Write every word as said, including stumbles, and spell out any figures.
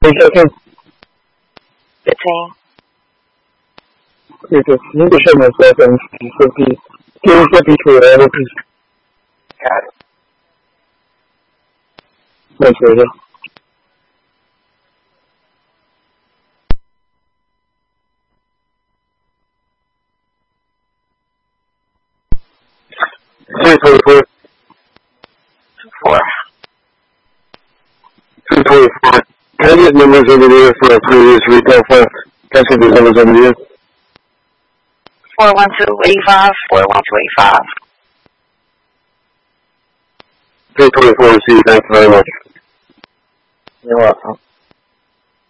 Three seconds. Fifteen. Okay, so you need to show myself and fifty. Give me fifty for whatever. Got it. Thanks, Rachel. Three twenty-four. Four. Two twenty-four. Can I get numbers over there for a previous retail file? Can I see these numbers over there? Four one two eight five. Four one two eight five. three twenty-four, see you. Thanks very much. You're welcome.